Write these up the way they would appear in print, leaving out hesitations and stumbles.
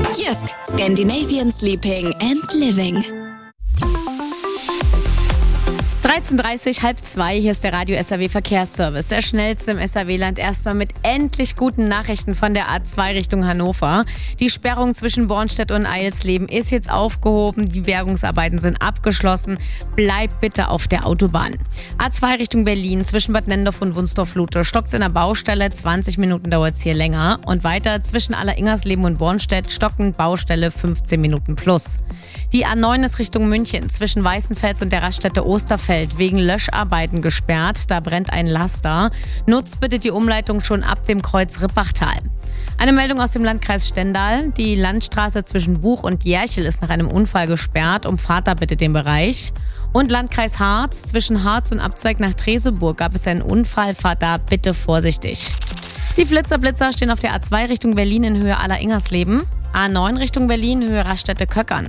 Jysk, Scandinavian Sleeping and Living. 13.30 1:30, hier ist der Radio SAW Verkehrsservice. Der schnellste im SAW-Land. Erstmal mit endlich guten Nachrichten von der A2 Richtung Hannover. Die Sperrung zwischen Bornstedt und Eilsleben ist jetzt aufgehoben. Die Bergungsarbeiten sind abgeschlossen. Bleibt bitte auf der Autobahn. A2 Richtung Berlin zwischen Bad Nendorf und Wunstorf-Lute. Stockt's in der Baustelle, 20 Minuten dauert es hier länger. Und weiter zwischen Aller-Ingersleben und Bornstedt stockend Baustelle, 15 Minuten plus. Die A9 ist Richtung München zwischen Weißenfels und der Raststätte Osterfeld wegen Löscharbeiten gesperrt. Da brennt ein Laster. Nutzt bitte die Umleitung schon ab dem Kreuz Rippachtal. Eine Meldung aus dem Landkreis Stendal. Die Landstraße zwischen Buch und Järchel ist nach einem Unfall gesperrt. Umfahrt da bitte den Bereich. Und Landkreis Harz. Zwischen Harz und Abzweig nach Treseburg gab es einen Unfall. Fahrt da bitte vorsichtig. Die Flitzer stehen auf der A2 Richtung Berlin in Höhe Aller-Ingersleben. A9 Richtung Berlin, Höhe Raststätte Köckern.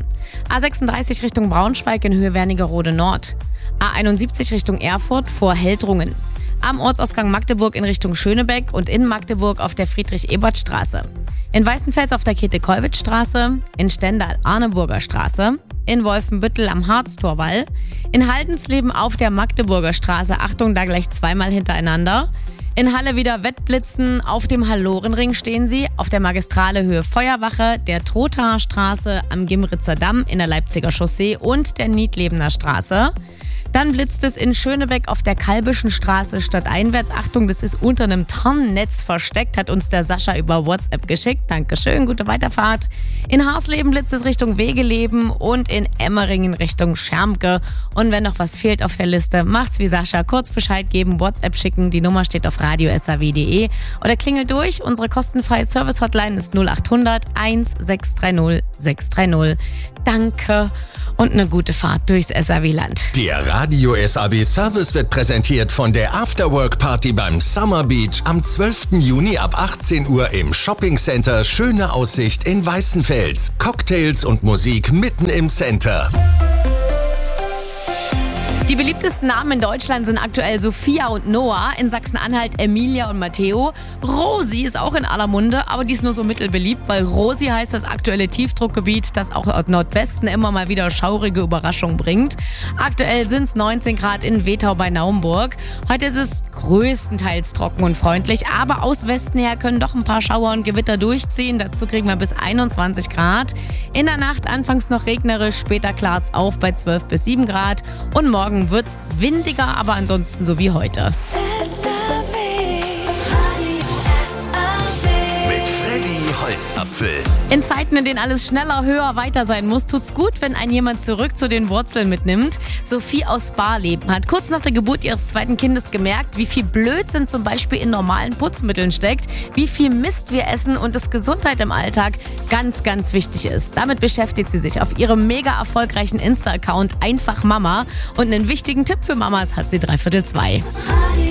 A36 Richtung Braunschweig in Höhe Wernigerode Nord. A71 Richtung Erfurt vor Heldrungen. Am Ortsausgang Magdeburg in Richtung Schönebeck und in Magdeburg auf der Friedrich-Ebert-Straße. In Weißenfels auf der Käthe-Kollwitz-Straße. In Stendal Arneburger Straße. In Wolfenbüttel am Harztorwall. In Haldensleben auf der Magdeburger Straße. Achtung, da gleich zweimal hintereinander. In Halle wieder Wettblitzen, auf dem Hallorenring stehen sie, auf der Magistrale Höhe Feuerwache, der Trothaer Straße, am Gimritzer Damm, in der Leipziger Chaussee und der Niedlebener Straße. Dann blitzt es in Schönebeck auf der Kalbischen Straße stadteinwärts. Achtung, das ist unter einem Tannennetz versteckt, hat uns der Sascha über WhatsApp geschickt. Dankeschön, gute Weiterfahrt. In Harsleben blitzt es Richtung Wegeleben und in Emmeringen Richtung Schermke. Und wenn noch was fehlt auf der Liste, macht's wie Sascha. Kurz Bescheid geben, WhatsApp schicken. Die Nummer steht auf radiosaw.de oder klingelt durch. Unsere kostenfreie Service-Hotline ist 0800 1630 630. Danke und eine gute Fahrt durchs SAW-Land. Der Radio SAW Service wird präsentiert von der Afterwork-Party beim Summer Beach am 12. Juni ab 18 Uhr im Shopping-Center Schöne Aussicht in Weißenfels. Cocktails und Musik mitten im Center. Die beliebtesten Namen in Deutschland sind aktuell Sophia und Noah, in Sachsen-Anhalt Emilia und Matteo. Rosi ist auch in aller Munde, aber die ist nur so mittelbeliebt, weil Rosi heißt das aktuelle Tiefdruckgebiet, das auch aus Nordwesten immer mal wieder schaurige Überraschungen bringt. Aktuell sind es 19 Grad in Wetau bei Naumburg. Heute ist es größtenteils trocken und freundlich, aber aus Westen her können doch ein paar Schauer und Gewitter durchziehen. Dazu kriegen wir bis 21 Grad. In der Nacht anfangs noch regnerisch, später klart's auf bei 12 bis 7 Grad. Und morgen wird's windiger, aber ansonsten so wie heute. Mit Freddy Holzapfel. In Zeiten, in denen alles schneller, höher, weiter sein muss, tut's gut, wenn einen jemand zurück zu den Wurzeln mitnimmt. Sophie aus Barleben hat kurz nach der Geburt ihres zweiten Kindes gemerkt, wie viel Blödsinn zum Beispiel in normalen Putzmitteln steckt, wie viel Mist wir essen und dass Gesundheit im Alltag ganz, ganz wichtig ist. Damit beschäftigt sie sich auf ihrem mega erfolgreichen Insta-Account Einfach Mama und einen wichtigen Tipp für Mamas hat sie 2:15.